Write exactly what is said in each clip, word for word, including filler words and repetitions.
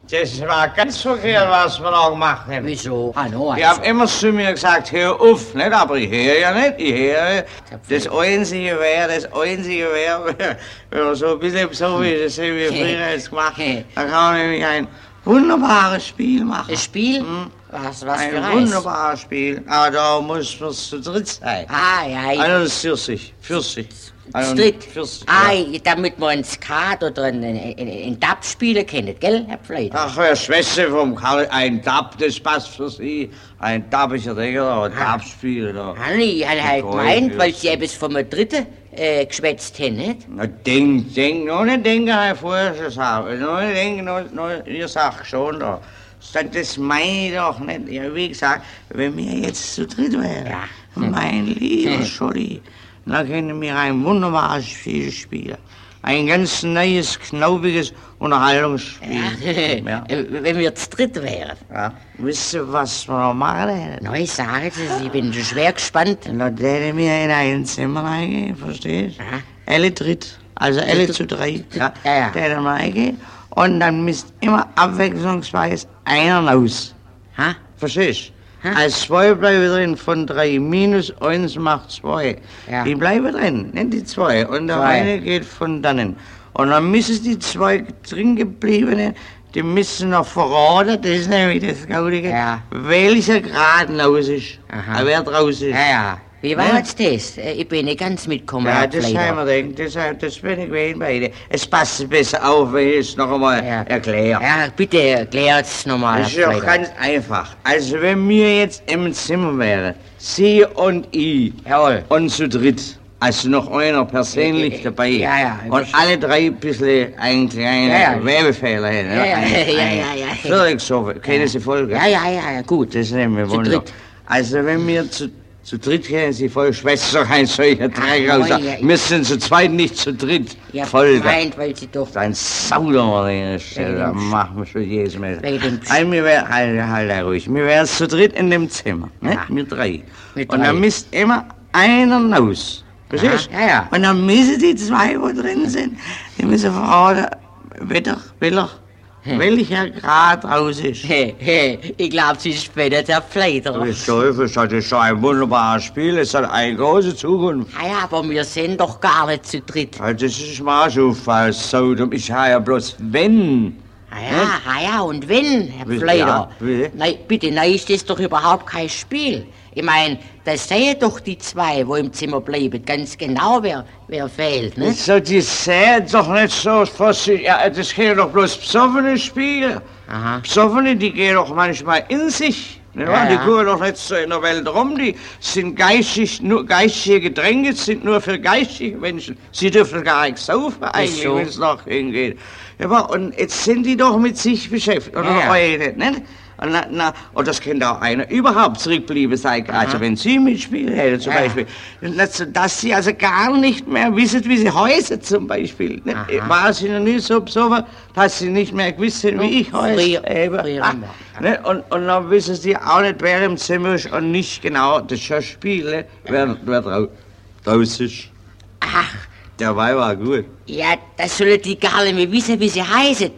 Das war ganz verkehrt, was wir da gemacht haben. Wieso? Hallo, also. Ich hab immer zu mir gesagt, hör auf, nicht? Aber ich höre ja nicht, ich höre. Das Einzige wäre, das Einzige wäre, wenn man so ein bisschen so wie das haben wir früher jetzt gemacht, dann kann man nämlich ein wunderbares Spiel machen. Ein Spiel? Hm? Was, was ein für Ein wunderbares Spiel, aber da muss man zu dritt sein. Ah, ja. Ich... Also Pfirsich, Pfirsich. Zu dritt? Ah, ja. Damit man ein Skat oder ein, ein, ein Dab spielen kann, gell, Herr Pfleider? Ach, Herr Schwester vom Karl, ein Dab, das passt für Sie. Ein Dab ist ja Digger, ein Dab spielen. Hanni, ich hab halt gemeint, weil Sie etwas vom Dritten äh, geschwätzt haben, nicht? Na, denk, denk, noch nicht denken, Herr Vorschau. Noch nicht denken, noch, noch, ihr sagt schon da. Das meine ich doch nicht. Ja, wie gesagt, wenn wir jetzt zu dritt wären, ja. Mein lieber Scholli, dann können wir ein wunderbares Spiel spielen. Ein ganz neues, knaubiges Unterhaltungsspiel. Ja. Ja. Wenn wir zu dritt wären. Ja. Wisst ihr, was wir noch machen hätten? Na, ich sage es, ich bin schon schwer gespannt. Dann hätten wir in ein Zimmer reingehen, verstehst du? Ja. Alle dritt, also alle zu drei. Ja, ja. ja. Da hätten wir reingehen. Und dann misst immer abwechslungsweise einer raus. Ha? Verstehst du? Als zwei bleiben drin von drei. Minus eins macht zwei. Ja. Die bleiben drin, nicht die zwei. Und der zwei. Eine geht von dannen. Und dann müssen die zwei drin gebliebenen, die müssen noch verraten, das ist nämlich das Gaudige, ja. welcher Grad raus ist. Aha. Wer draus ist. Ja, ja. Wie war ja? jetzt das? Ich bin nicht ganz mitgekommen. Ja, das haben wir gedacht, das, das bin ich gewesen bei Ihnen. Es passt besser auf, wenn ich es noch einmal ja. erkläre. Ja, bitte erklärt es nochmal. Das ist ja ganz einfach. Also wenn wir jetzt im Zimmer wären, Sie und ich, Jawohl. Und zu dritt, also noch einer persönlich dabei, ja, ja, und alle drei ein bisschen einen kleinen ja, ja. Werbefehler hätten. Ja, ja, ein, ja, ja, ja, ja. Viertelsofa, kennen ja. Sie Folge? Ja, ja, ja, ja, gut. Das nehmen wir wohl. Also wenn wir zu Zu dritt kennen Sie voll, Schwester, kein solcher Dreck raus. Ja, ja. Wir sind zu zweit, nicht zu dritt. Ja, voll. Meint, weil Sie doch... Ein Sauder an der Stelle, da machen wir schon jedes Mal. Also, wir wären, halt, halt, ruhig, wir wären zu dritt in dem Zimmer, ne? Ja. Wir drei. Mit Und drei. dann misst immer einer raus. Verstehst du? Ja, ja. Und dann müssen die zwei, wo drin sind, die müssen verraten, welcher, welcher, welcher Grad raus ist. Hey, hey, ich glaube, Sie spielen der Pfleider. Das ist schon ein wunderbares Spiel, es hat eine große Zukunft. Ja, ja, aber wir sind doch gar nicht zu dritt. Also, das ist mal so falsch, so dumm. Ich habe ja bloß wenn. Ah ja, ah ja, und wenn, Herr Pfleider. Ja, bitte? Nein, bitte, nein, ist das doch überhaupt kein Spiel. Ich meine, das sehen doch die zwei, wo im Zimmer bleiben, ganz genau, wer, wer fehlt, ne? So, die sehen doch nicht so, ja, das können doch bloß Besoffene spielen. Aha. Besoffene, die gehen doch manchmal in sich. Ne? Ja, die ja. gucken doch nicht so in der Welt rum, die sind geistig, nur geistige Getränke sind nur für geistige Menschen. Sie dürfen gar nicht saufen eigentlich, so. wenn es nach hingeht. Ja, und jetzt sind die doch mit sich beschäftigt, oder Ja, ja. eure, nicht? Und, na, na, und das könnte auch einer überhaupt zurückbleiben sein, also wenn Sie mitspielen hätten zum Ja. Beispiel. Dass, dass Sie also gar nicht mehr wissen, wie Sie heißen zum Beispiel. Ne? War Sie noch nie so besoffen, dass Sie nicht mehr gewusst sind, wie ich heiße. Früher, früher ah, ne? und, und dann wissen Sie auch nicht, wer im Zimmer ist und nicht genau das Spiel, ne? wer, wer drau draußen ist. Ach. Der war war gut. Ja, das sollen die gar nicht mehr wissen, wie sie heißen.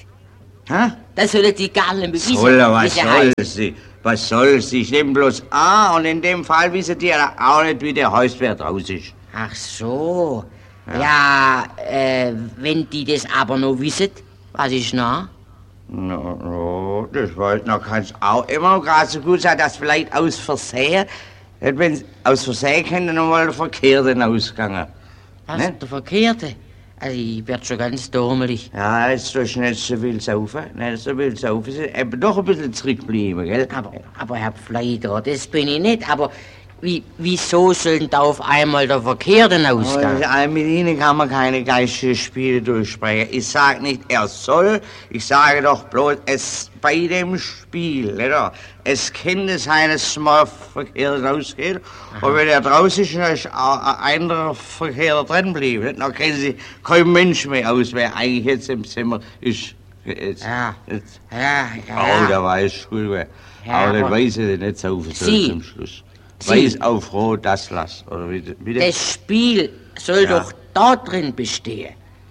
Hä? Das sollen die gar nicht mehr wissen, soll, wie was sie soll heißen. sie? Was soll sie? Ich nehme bloß A und in dem Fall wissen die ja auch nicht, wie der Hauswert raus ist. Ach so. Ja, ja äh, wenn die das aber noch wissen, was ist noch? No, no, das weiß noch, kann es auch immer gerade so gut sein, dass vielleicht aus Versehen, wenn aus Versehen könnte noch mal der Verkehrte ausgegangen. Was, ne? der Verkehrte? Also ich werd schon ganz dämlich. Ja, jetzt soll ich nicht so viel saufen, nicht so viel saufen, eben doch ein bisschen zurückbleiben, gell? Aber, aber Herr Pfleider, das bin ich nicht, aber wie, wieso sollen da auf einmal der Verkehrte ausgehen? Oh, mit Ihnen kann man keine geistigen Spiele durchsprechen. Ich sage nicht, er soll, ich sage doch bloß, es bei dem Spiel, oder? Es könnte sein, dass es mal verkehrt rausgeht. Aha. Und wenn er draußen ist, dann ist ein anderer Verkehr drin bleiben. Dann kennen Sie kein Mensch mehr aus, wer eigentlich jetzt im Zimmer ist. Jetzt, ja. Jetzt. ja, ja. Oh, der weiß gut, wer. Ja, aber das weiß ich nicht so viel zum Schluss. Sie. Weiß auf Rot, das lass. Oder wie, wie das Spiel soll ja. doch da drin bestehen.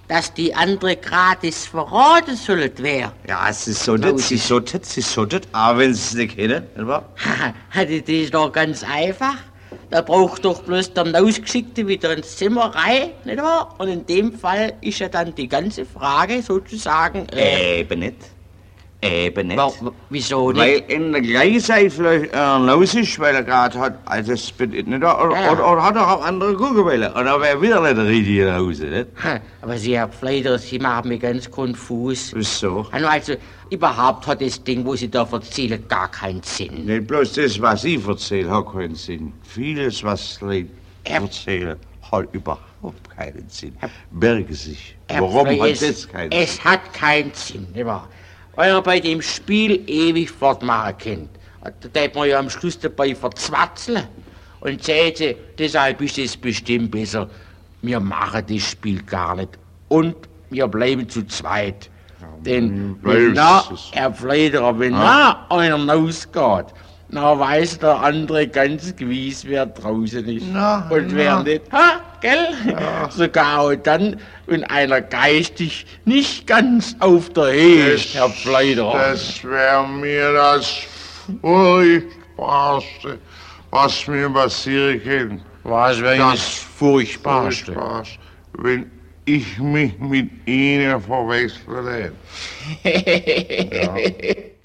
dass die andere gratis verraten sollt wär. Ja, sie solltet, sie solltet, sie solltet, aber wenn sie es nicht kennen, nicht wahr? Das ist doch ganz einfach. Da braucht doch bloß der Ausgeschickte wieder ins Zimmer rein, nicht wahr? Und in dem Fall ist ja dann die ganze Frage sozusagen... Äh, Eben nicht. Eben nicht. Wa wieso nicht? Weil in der gleichen Zeit vielleicht äh, raus ist, weil er gerade hat, also das bin ich nicht, oder, Ja. oder, oder hat er auch andere gucken wollen. Und dann wäre wieder nicht der richtige nach Hause, nicht? Ha, aber Sie, Herr Pfleider, Sie machen mich ganz konfus. Wieso? Also, also, überhaupt hat das Ding, wo Sie da erzählen, gar keinen Sinn. Nicht bloß das, was ich erzähle, hat keinen Sinn. Vieles, was Leute Herr- erzählen, hat überhaupt keinen Sinn. Berge sich. Herr Warum Pfleider, hat es, das keinen Sinn? Es hat keinen Sinn, nicht wahr? Weil er bei dem Spiel ewig fortmachen kennt. Da darf man ja am Schluss dabei verzwatzeln. Und säte, deshalb ist es bestimmt besser, wir machen das Spiel gar nicht. Und wir bleiben zu zweit. Denn wenn da, Herr Pfleiderer, wenn da einer rausgeht, dann weiß der andere ganz gewiss, wer draußen ist. Na, Und wer na. nicht. Ha, gell? Sogar auch dann, wenn einer geistig nicht ganz auf der Höhe ist, Herr Pfleiderer. Das wäre mir das Furchtbarste, was mir passieren kann. Was wäre Das das Furchtbarste? Furchtbarste, wenn ich mich mit Ihnen verwechsle. Ja.